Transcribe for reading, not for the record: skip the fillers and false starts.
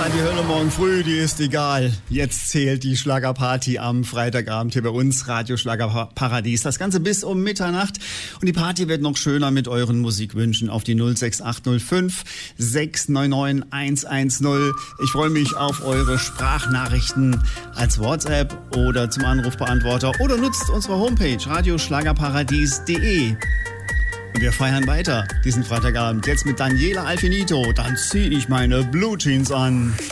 Ja, die Hölle morgen früh, die ist egal. Jetzt zählt die Schlagerparty am Freitagabend hier bei uns, Radio Schlagerparadies. Das Ganze bis um Mitternacht. Und die Party wird noch schöner mit euren Musikwünschen auf die 06805 699 110. Ich freue mich auf eure Sprachnachrichten als WhatsApp oder zum Anrufbeantworter oder nutzt unsere Homepage radioschlagerparadies.de. Und wir feiern weiter diesen Freitagabend. Jetzt mit Daniela Alfinito. Dann zieh ich meine Blue Jeans an.